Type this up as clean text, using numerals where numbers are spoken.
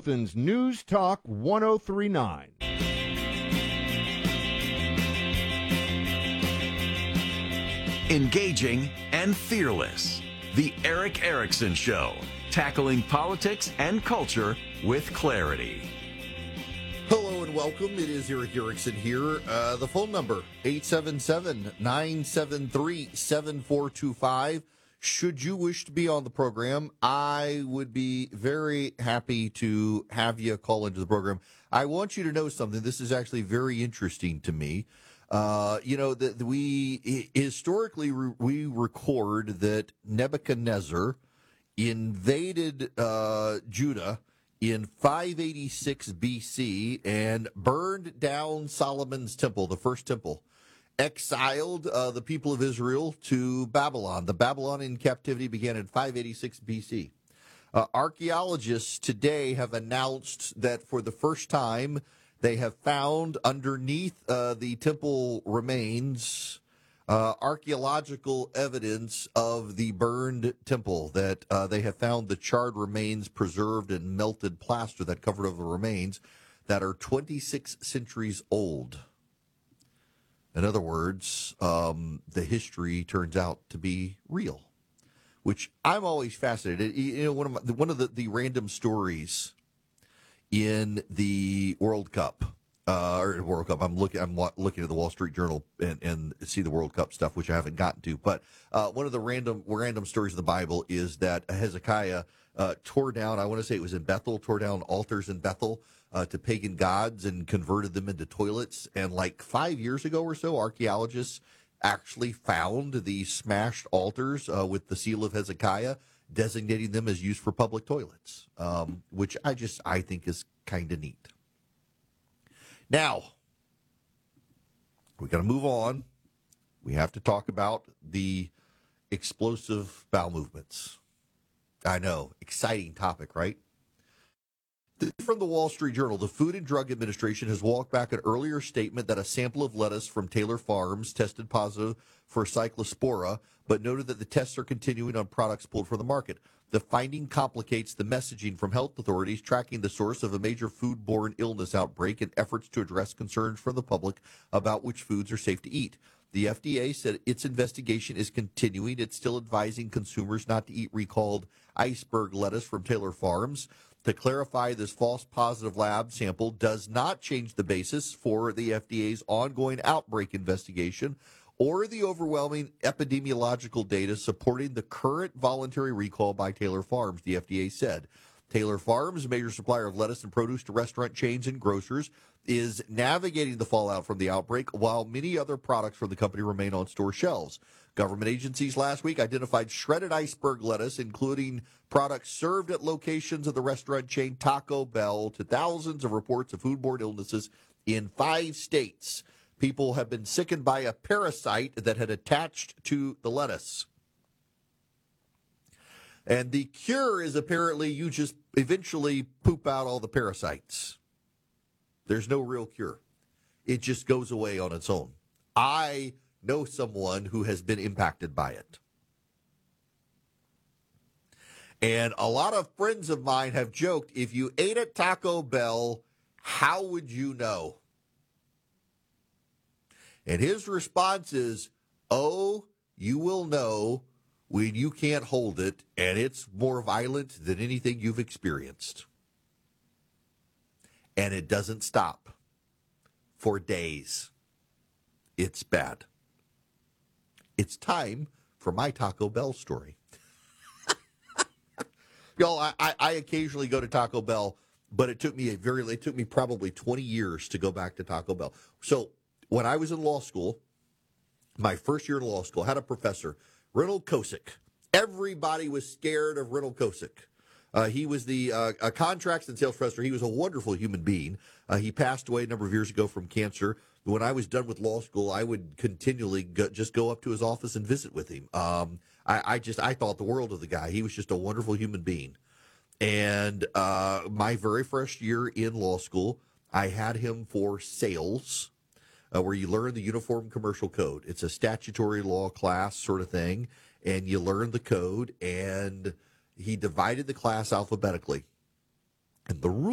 Dothan's News Talk 1039. Engaging and fearless. The Erick Erickson Show, tackling politics and culture with clarity. Hello and welcome. It is Erick Erickson here. The phone number, 877-973-7425. Should you wish to be on the program, I would be very happy to have you call into the program. I want you to know something. This is actually very interesting to me. We historically we record that Nebuchadnezzar invaded Judah in 586 BC and burned down Solomon's temple, the first temple, exiled the people of Israel to Babylon. The Babylonian captivity began in 586 BC. Archaeologists today have announced that for the first time they have found underneath the temple remains archaeological evidence of the burned temple, that they have found the charred remains preserved in melted plaster that covered over the remains that are 26 centuries old. In other words, the history turns out to be real, which I'm always fascinated. You know, one of the random stories in the World Cup. I'm looking at the Wall Street Journal and see the World Cup stuff, which I haven't gotten to. But one of the random stories in the Bible is that Hezekiah tore down, I want to say it was in Bethel, tore down altars in Bethel to pagan gods and converted them into toilets. And like 5 years ago or so, archaeologists actually found these smashed altars with the seal of Hezekiah, designating them as used for public toilets, which I think is kind of neat. Now, we got to move on. We have to talk about the explosive bowel movements. I know, exciting topic, right? From the Wall Street Journal, the Food and Drug Administration has walked back an earlier statement that a sample of lettuce from Taylor Farms tested positive for cyclospora, but noted that the tests are continuing on products pulled from the market. The finding complicates the messaging from health authorities tracking the source of a major foodborne illness outbreak and efforts to address concerns from the public about which foods are safe to eat. The FDA said its investigation is continuing. It's still advising consumers not to eat recalled iceberg lettuce from Taylor Farms. To clarify, this false positive lab sample does not change the basis for the FDA's ongoing outbreak investigation or the overwhelming epidemiological data supporting the current voluntary recall by Taylor Farms, the FDA said. Taylor Farms, a major supplier of lettuce and produce to restaurant chains and grocers, is navigating the fallout from the outbreak, while many other products from the company remain on store shelves. Government agencies last week identified shredded iceberg lettuce, including products served at locations of the restaurant chain Taco Bell, to thousands of reports of foodborne illnesses in 5 states. People have been sickened by a parasite that had attached to the lettuce. And the cure is apparently you just eventually poop out all the parasites. There's no real cure. It just goes away on its own. I know someone who has been impacted by it. And a lot of friends of mine have joked, if you ate at Taco Bell, how would you know? And his response is, oh, you will know when you can't hold it, and it's more violent than anything you've experienced. And it doesn't stop for days. It's bad. It's time for my Taco Bell story. Y'all, I occasionally go to Taco Bell, but it took me probably 20 years to go back to Taco Bell. So when I was in law school, my first year in law school, I had a professor, Reynold Kosick. Everybody was scared of Reynold Kosick. He was the contracts and sales professor. He was a wonderful human being. He passed away a number of years ago from cancer. When I was done with law school, I would continually go up to his office and visit with him. I thought the world of the guy. He was just a wonderful human being. And my very first year in law school, I had him for sales, where you learn the Uniform Commercial Code. It's a statutory law class sort of thing, and you learn the code, and he divided the class alphabetically. And the